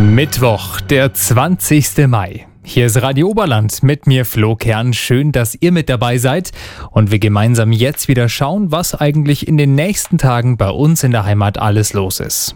Mittwoch, der 20. Mai. Hier ist Radio Oberland mit mir, Flo Kern. Schön, dass ihr mit dabei seid und wir gemeinsam jetzt wieder schauen, was eigentlich in den nächsten Tagen bei uns in der Heimat alles los ist.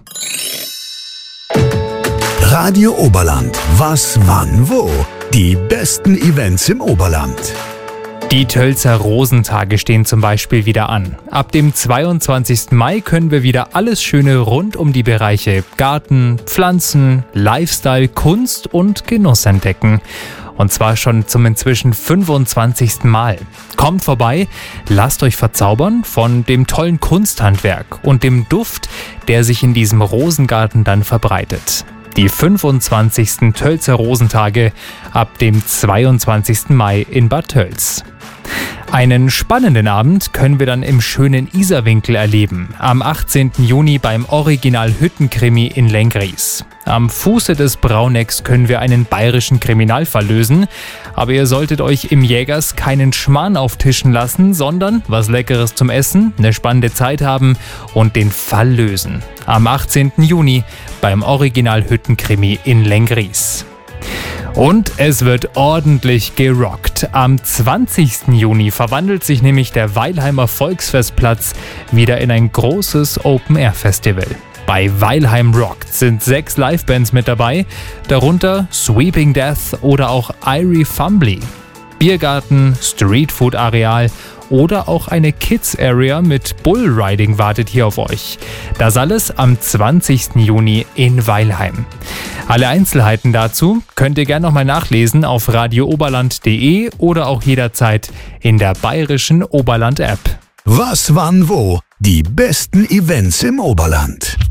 Radio Oberland. Was, wann, wo? Die besten Events im Oberland. Die Tölzer Rosentage stehen zum Beispiel wieder an. Ab dem 22. Mai können wir wieder alles Schöne rund um die Bereiche Garten, Pflanzen, Lifestyle, Kunst und Genuss entdecken. Und zwar schon zum inzwischen 25. Mal. Kommt vorbei, lasst euch verzaubern von dem tollen Kunsthandwerk und dem Duft, der sich in diesem Rosengarten dann verbreitet. Die 25. Tölzer Rosentage ab dem 22. Mai in Bad Tölz. Einen spannenden Abend können wir dann im schönen Isarwinkel erleben, am 18. Juni beim Original Hüttenkrimi in Lenggries. Am Fuße des Braunecks können wir einen bayerischen Kriminalfall lösen, aber ihr solltet euch im Jägers keinen Schmarrn auftischen lassen, sondern was Leckeres zum Essen, eine spannende Zeit haben und den Fall lösen. Am 18. Juni beim Original Hüttenkrimi in Lenggries. Und es wird ordentlich gerockt. Am 20. Juni verwandelt sich nämlich der Weilheimer Volksfestplatz wieder in ein großes Open-Air-Festival. Bei Weilheim Rockt sind 6 Livebands mit dabei, darunter Sweeping Death oder auch Irie Fumbly. Biergarten, Streetfood-Areal oder auch eine Kids-Area mit Bullriding wartet hier auf euch. Das alles am 20. Juni in Weilheim. Alle Einzelheiten dazu könnt ihr gerne nochmal nachlesen auf radiooberland.de oder auch jederzeit in der bayerischen Oberland-App. Was, wann, wo? Die besten Events im Oberland.